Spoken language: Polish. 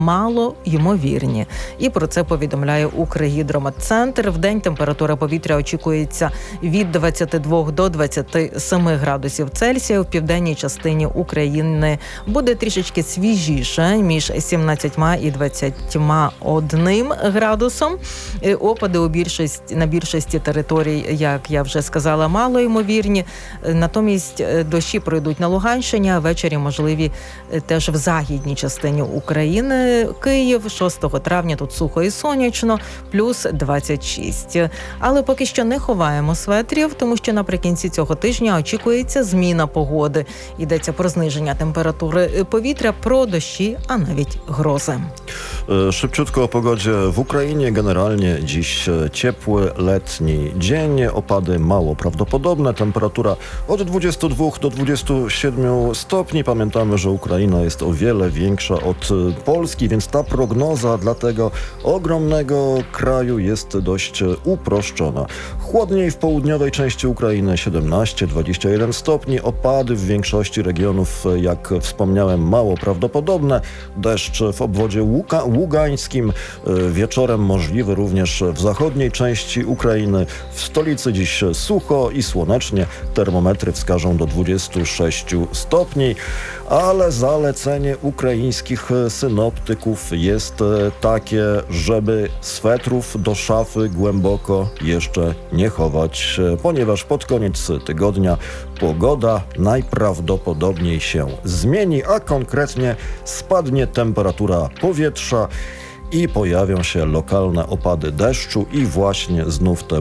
мало ймовірні. І про це повідомляє Укргідрометцентр. Вдень температура повітря очікується від 22 до 27 градусів Цельсія. В південній частині України буде трішечки свіжіше, між 17 і 21 градусом. Опади на більшості територій, як я вже сказала, мало ймовірні. Натомість дощі пройдуть на Луганщині, а ввечері можливі теж в західній частині України. Київ, 6 травня тут сухо і сонячно, плюс 26. Але поки що не ховаємо светрів, тому що наприкінці цього тижня очікується зміна погоди. Йдеться про зниження температури повітря, про дощі, а навіть грози. Szybciutko o pogodzie w Ukrainie. Generalnie dziś ciepły, letni dzień. Opady mało prawdopodobne. Temperatura od 22 do 27 stopni. Pamiętamy, że Ukraina jest o wiele większa od Polski, więc ta prognoza dla tego ogromnego kraju jest dość uproszczona. Chłodniej w południowej części Ukrainy 17-21 stopni. Opady w większości regionów, jak wspomniałem, mało prawdopodobne. Deszcz w obwodzie ługańskim. Wieczorem możliwy również w zachodniej części Ukrainy. W stolicy dziś sucho i słonecznie. Termometry wskażą do 26 stopni. Ale zalecenie ukraińskich synoptyków jest takie, żeby swetrów do szafy głęboko jeszcze nie chować, ponieważ pod koniec tygodnia pogoda najprawdopodobniej się zmieni, a konkretnie spadnie temperatura powietrza i pojawią się lokalne opady deszczu i właśnie znów te